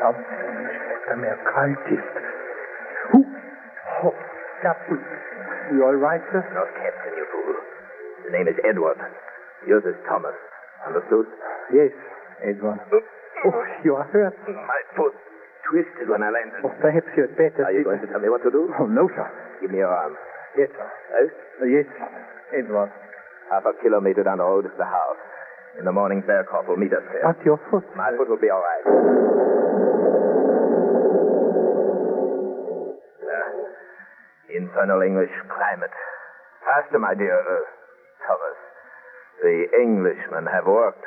Schwester, mir kalt ist. Oh, Captain. You all right, sir? Not Captain, you fool. The name is Edward. Yours is Thomas. Understood? Yes, Edward. Oh, you are hurt. My foot twisted when I landed. Oh, perhaps you had better... Are you going to tell me what to do? Oh, no, sir. Give me your arm. Yes, sir. Yes, Edward. Half a kilometer down the road is the house. In the morning, Bearcock will meet us there. But your foot... My foot will be all right. Infernal English climate. Faster, my dear, Thomas. The Englishmen have worked